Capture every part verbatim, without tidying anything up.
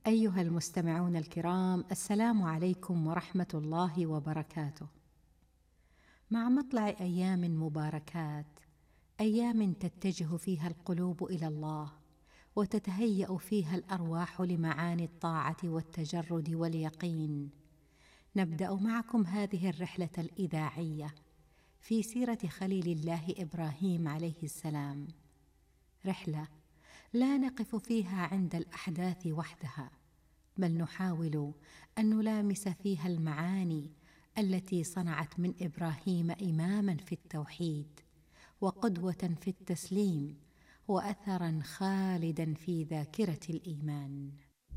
أيها المستمعون الكرام، السلام عليكم ورحمة الله وبركاته. مع مطلع أيام مباركات، أيام تتجه فيها القلوب إلى الله وتتهيأ فيها الأرواح لمعاني الطاعة والتجرد واليقين، نبدأ معكم هذه الرحلة الإذاعية في سيرة خليل الله إبراهيم عليه السلام، رحلة لا نقف فيها عند الأحداث وحدها، بل نحاول أن نلامس فيها المعاني التي صنعت من إبراهيم إماماً في التوحيد، وقدوة في التسليم، وأثراً خالداً في ذاكرة الإيمان.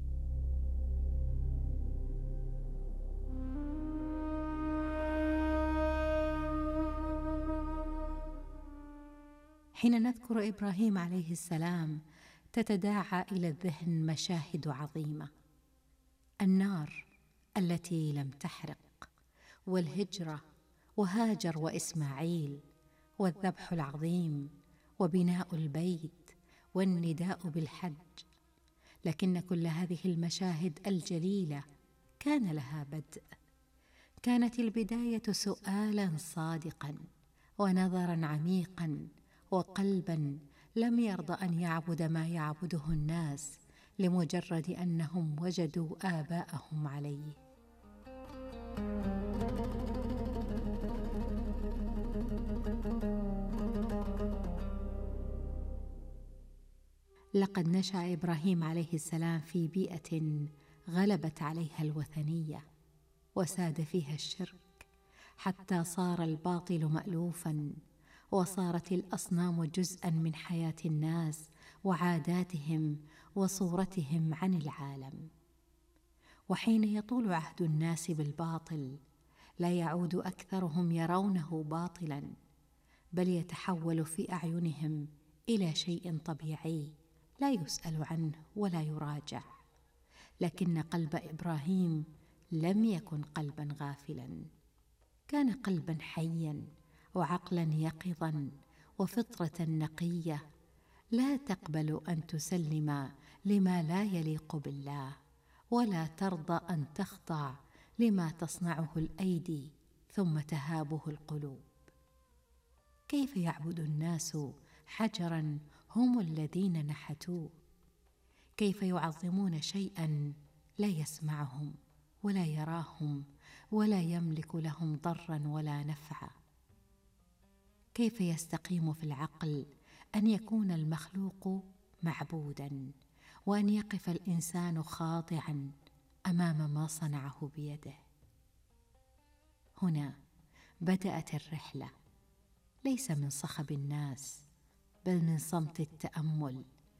حين نذكر إبراهيم عليه السلام تتداعى إلى الذهن مشاهد عظيمة: النار التي لم تحرق، والهجرة، وهاجر وإسماعيل، والذبح العظيم، وبناء البيت، والنداء بالحج. لكن كل هذه المشاهد الجليلة كان لها بدء. كانت البداية سؤالا صادقا، ونظرا عميقا، وقلبا لم يرضى أن يعبد ما يعبده الناس لمجرد أنهم وجدوا آباءهم عليه. لقد نشأ إبراهيم عليه السلام في بيئة غلبت عليها الوثنية، وساد فيها الشرك، حتى صار الباطل مألوفا، وصارت الأصنام جزءا من حياة الناس وعاداتهم وصورتهم عن العالم. وحين يطول عهد الناس بالباطل، لا يعود أكثرهم يرونه باطلا، بل يتحول في أعينهم إلى شيء طبيعي لا يسأل عنه ولا يراجع. لكن قلب إبراهيم لم يكن قلبا غافلا، كان قلبا حيا، وعقلا يقظا، وفطرة نقية لا تقبل أن تسلم لما لا يليق بالله، ولا ترضى أن تخضع لما تصنعه الأيدي ثم تهابه القلوب. كيف يعبد الناس حجرا هم الذين نحتوه؟ كيف يعظمون شيئا لا يسمعهم ولا يراهم ولا يملك لهم ضرا ولا نفعا؟ كيف يستقيم في العقل أن يكون المخلوق معبودا، وأن يقف الإنسان خاضعا أمام ما صنعه بيده؟ هنا بدأت الرحلة، ليس من صخب الناس، بل من صمت التأمل